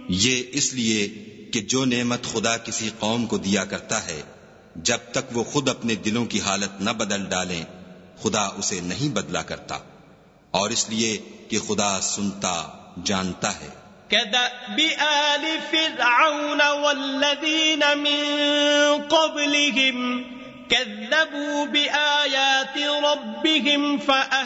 ये इसलिए कि जो नेमत खुदा किसी कौम को दिया करता है, जब तक वो खुद अपने दिलों की हालत न बदल डालें, खुदा उसे नहीं बदला करता, और इसलिए कि खुदा सुनता जानता है। कदअबि आलि फिरऔन वल्लज़ीन मिन क़ब्लिहिम कज़्ज़बू बिआयाति रब्बिहिम